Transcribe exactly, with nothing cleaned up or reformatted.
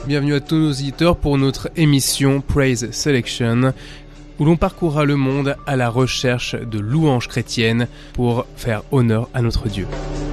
bienvenue à tous nos auditeurs pour notre émission Praise Selection, où l'on parcourra le monde à la recherche de louanges chrétiennes pour faire honneur à notre Dieu.